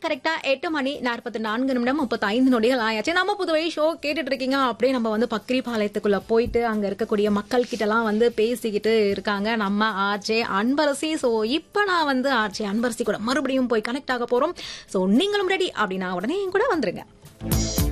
கரெக்டா 8 மணி 44 நிமிடம் 35 நொடிகள் ஆயாச்சு. நம்ம புதுவை ஷோ கேட்டுட்டு இருக்கீங்க. அப்படியே நம்ம வந்து பக்ரிபாளையத்துக்குள்ள போயிட்டு அங்க இருக்கக்கூடிய மக்கள் கிட்ட எல்லாம் வந்து பேசிக்கிட்டு இருக்காங்க நம்ம ஆர்ஜே அன்பரசி. சோ இப்ப நான் வந்து ஆர்ஜே அன்பரசி கூட மறுபடியும் போய் கனெக்ட் ஆக போறோம். சோ நீங்களும் ரெடி அப்படின்னா உடனே என் கூட வந்துருங்க.